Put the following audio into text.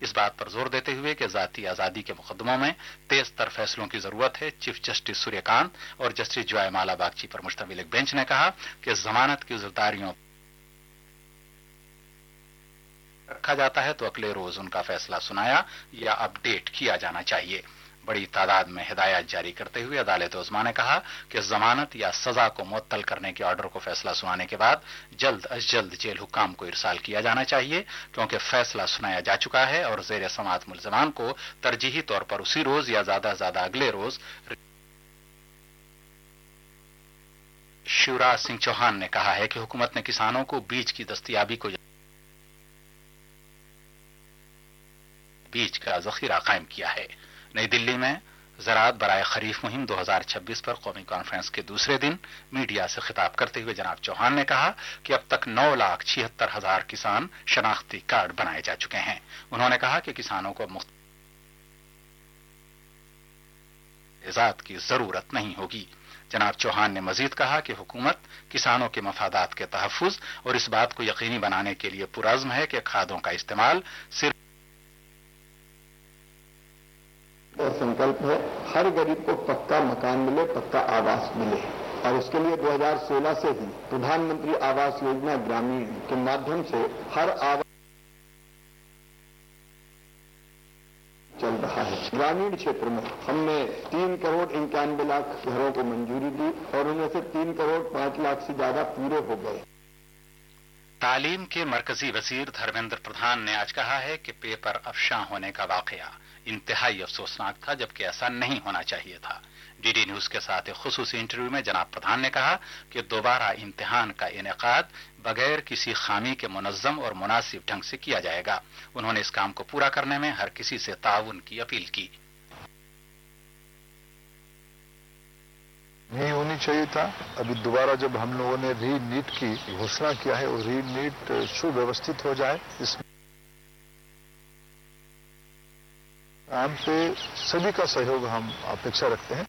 इस बात पर जोर देते हुए कि ذاتی आजादी के मुकदमों में तेज तर फैसलों की जरूरत है। चीफ जस्टिस सूर्यकांत और जस्टिस जॉयमाला बागची पर मुश्तमिल एक बेंच ने कहा कि जमानत की गिरफ्तारियों रखा जाता है तो अगले रोज उनका फैसला सुनाया या अपडेट किया जाना चाहिए। बड़ी तादाद में हिदायत जारी करते हुए अदालत उज़्मा ने कहा कि जमानत या सजा को मुअत्तल करने के ऑर्डर को फैसला सुनाने के बाद जल्द अज जल्द जेल हुक्काम को इरसाल किया जाना चाहिए, क्योंकि फैसला सुनाया जा चुका है और जेर समाअत मुल्ज़िमान को तरजीही तौर पर उसी रोज या ज्यादा से ज्यादा अगले रोज। शिवराज सिंह चौहान ने कहा है कि हुकूमत ने किसानों को बीज की दस्तयाबी को बीज का जखीरा कायम किया है। नई दिल्ली में ज़राअत बराए खरीफ मुहिम 2026 पर कौमी कॉन्फ्रेंस के दूसरे दिन मीडिया से खिताब करते हुए जनाब चौहान ने कहा कि अब तक 9,76,000 किसान शनाख्ती कार्ड बनाए जा चुके हैं। उन्होंने कहा कि किसानों को इजाज़त की जरूरत नहीं होगी। जनाब चौहान ने मजीद कहा कि हुकूमत किसानों के मफादात के तहफ्फुज और इस बात को यकीनी बनाने के लिए पुरअज़्म है कि खादों का इस्तेमाल सिर्फ और संकल्प है हर गरीब को पक्का मकान मिले, पक्का आवास मिले, और उसके लिए 2016 से ही प्रधानमंत्री आवास योजना ग्रामीण के माध्यम से हर आवास चल रहा है। ग्रामीण क्षेत्र में हमने 3,91,00,000 घरों को मंजूरी दी और उनमें से 3,05,00,000 से ज्यादा पूरे हो गए। तालीम के मरकजी वजीर धर्मेंद्र प्रधान ने आज कहा है कि पेपर अफशां होने का वाकया इंतहाई अफसोसनाक था, जबकि ऐसा नहीं होना चाहिए था। डीडी न्यूज के साथ एक खुसूसी इंटरव्यू में जनाब प्रधान ने कहा कि दोबारा इम्तिहान का इनेकाद बगैर किसी खामी के मुनज्जम और मुनासिब ढंग से किया जाएगा। उन्होंने इस काम को पूरा करने में हर किसी से ताउन की अपील की। नहीं होनी चाहिए था। अभी दोबारा जब हम लोगों ने री नीट की घोषणा किया है, वो री नीट सुव्यवस्थित हो जाए। इस काम पे सभी का सहयोग हम अपेक्षा रखते हैं।